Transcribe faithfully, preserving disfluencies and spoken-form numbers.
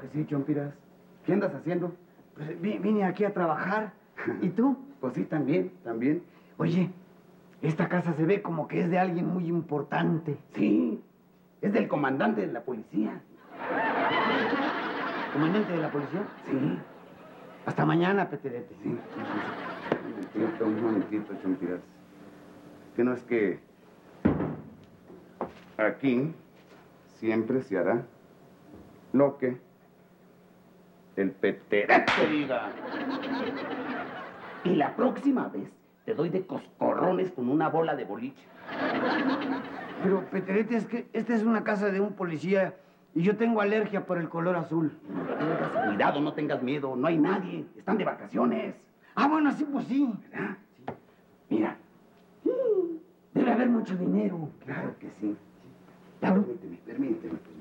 que sí, Chompiras. ¿Qué andas haciendo? Pues vi- vine aquí a trabajar. ¿Y tú? Pues sí, también, también. Oye, esta casa se ve como que es de alguien muy importante. Sí, es del comandante de la policía. ¿Comandante de la policía? Sí. Hasta mañana, Peterete. Sí. Un momentito, un momentito, Chompiras. Que no es que aquí siempre se hará lo que el Peterete diga. Y la próxima vez te doy de coscorrones con una bola de boliche. Pero, Peterete, es que esta es una casa de un policía y yo tengo alergia por el color azul. Tengas cuidado, no tengas miedo. No hay nadie. Están de vacaciones. Ah, bueno, sí, pues sí. ¿Verdad? Sí. Mira. Debe haber mucho dinero. Claro que sí. Claro. Permíteme, permíteme. permíteme.